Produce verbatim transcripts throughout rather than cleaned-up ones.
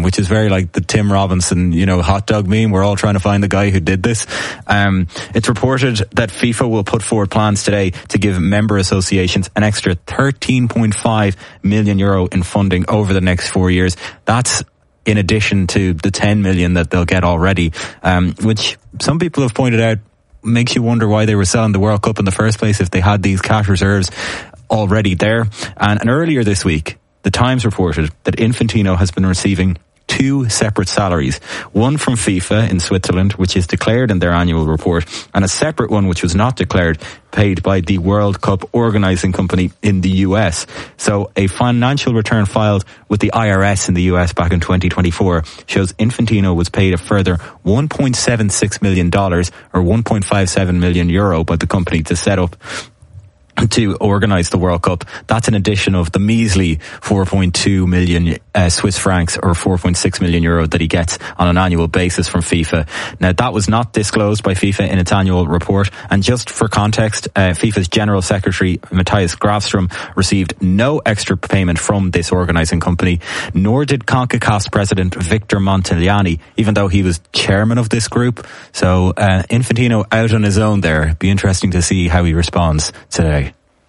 which is very like the Tim Robinson, you know, hot dog meme. We're all trying to find the guy who did this. Um, it's reported that FIFA will put forward plans today to give member associations an extra thirteen point five million euro in funding over the next four years. That's in addition to the ten million that they'll get already, um, which some people have pointed out makes you wonder why they were selling the World Cup in the first place if they had these cash reserves already there. And, and earlier this week, the Times reported that Infantino has been receiving two separate salaries, one from FIFA in Switzerland, which is declared in their annual report, and a separate one which was not declared, paid by the World Cup organising company in the U S. So a financial return filed with the I R S in the U S back in twenty twenty-four shows Infantino was paid a further one point seven six million dollars or one point five seven million euro by the company to set up to organise the World Cup. That's an addition of the measly four point two million uh, Swiss francs or four point six million euro that he gets on an annual basis from FIFA. Now, that was not disclosed by FIFA in its annual report. And just for context, uh, FIFA's General Secretary Matthias Grafström received no extra payment from this organising company, nor did CONCACAF President Victor Montagliani, even though he was chairman of this group. So uh, Infantino out on his own there. Be interesting to see how he responds today.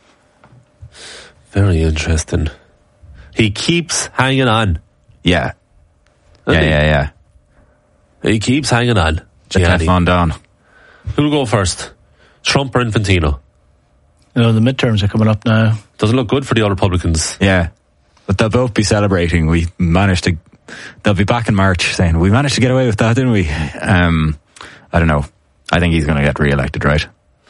Very interesting. He keeps hanging on. Yeah. Yeah, he? yeah, yeah. He keeps hanging on. The Teflon Don. Who'll go first? Trump or Infantino? You know, the midterms are coming up now. Doesn't look good for the Republicans. Yeah. But they'll both be celebrating. We managed to... They'll be back in March saying, we managed to get away with that, didn't we? Um, I don't know. I think he's going to get re-elected, right?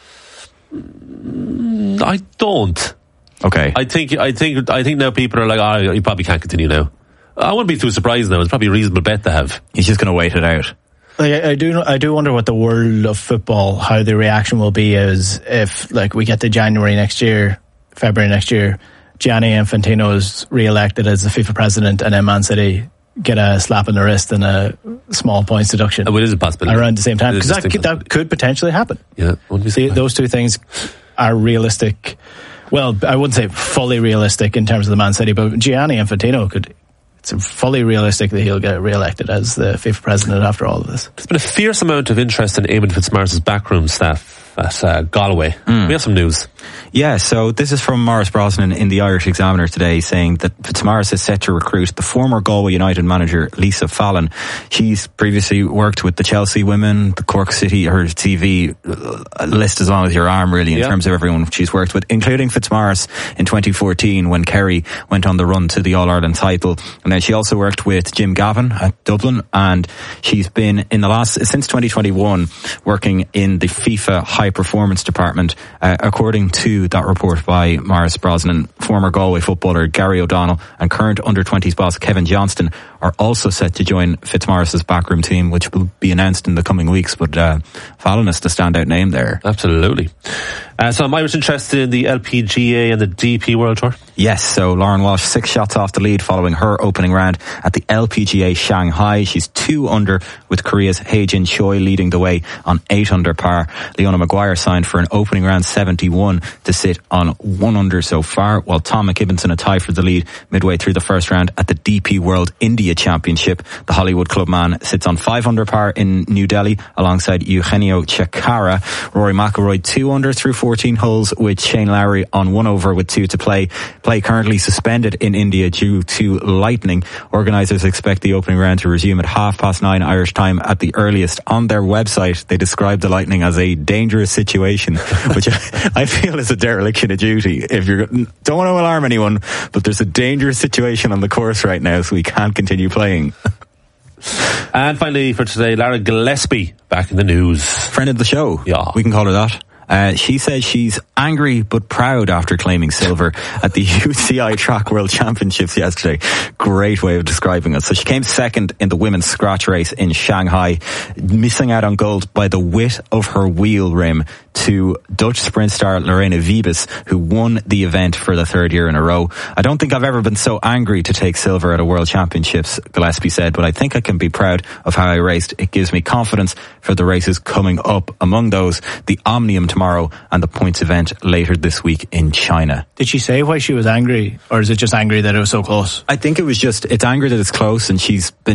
I don't. Okay. I think I think I think now people are like, oh, you probably can't continue now. I wouldn't be too surprised now. It's probably a reasonable bet to have. He's just going to wait it out. Like, I, I do I do wonder what the world of football, how the reaction will be is if, like, we get to January next year, February next year, Gianni Infantino is re-elected as the FIFA president, and then Man City get a slap in the wrist and a small points deduction. Oh, it is a possibility. Around the same time. Because that, that could potentially happen. Yeah. See, those two things are realistic. Well, I wouldn't say fully realistic in terms of the Man City, but Gianni Infantino could, it's fully realistic that he'll get re-elected as the FIFA president after all of this. There's been a fierce amount of interest in Eamon Fitzmaurice's backroom staff at uh, Galway. Mm. We have some news. Yeah, so this is from Maurice Brosnan in the Irish Examiner today, saying that Fitzmaurice is set to recruit the former Galway United manager Lisa Fallon. She's previously worked with the Chelsea women, the Cork City, her T V list as long as your arm really in yeah. terms of everyone she's worked with, including Fitzmaurice in twenty fourteen when Kerry went on the run to the All-Ireland title. And then she also worked with Jim Gavin at Dublin, and she's been in the last, since twenty twenty-one, working in the FIFA High Performance Department, uh, according to that report by Maurice Brosnan. Former Galway footballer Gary O'Donnell and current under twenties boss Kevin Johnston are also set to join Fitzmaurice's backroom team, which will be announced in the coming weeks. But uh, Fallon is the standout name there. Absolutely. Uh, so am I interested in the L P G A and the D P World Tour? Yes, so Lauren Walsh, six shots off the lead following her opening round at the L P G A Shanghai. She's two under with Korea's Hae-Jin Choi leading the way on eight under par. Leona Maguire signed for an opening round seventy-one to sit on one under so far, while Tom McKibbenson a tie for the lead midway through the first round at the D P World India Championship. The Hollywood clubman sits on five under par in New Delhi alongside Eugenio Chacarra. Rory McIlroy two under through fourteen holes with Shane Lowry on one over with two to play. Play currently suspended in India due to lightning. Organisers expect the opening round to resume at half past nine Irish time at the earliest. On their website, they describe the lightning as a dangerous situation, which I feel is a dereliction of duty. If you don't want to alarm anyone, but there's a dangerous situation on the course right now, so we can't continue playing. And finally for today, Lara Gillespie back in the news. Friend of the show. Yeah. We can call her that. Uh, she says she's angry but proud after claiming silver at the U C I Track World Championships yesterday. Great way of describing it. So she came second in the women's scratch race in Shanghai, missing out on gold by the width of her wheel rim to Dutch sprint star Lorena Wiebes, who won the event for the third year in a row. I don't think I've ever been so angry to take silver at a World Championships, Gillespie said, but I think I can be proud of how I raced. It gives me confidence for the races coming up, among those the Omnium tomorrow and the points event later this week in China. Did she say why she was angry, or is it just angry that it was so close? I think it was just, it's angry that it's close, and she's been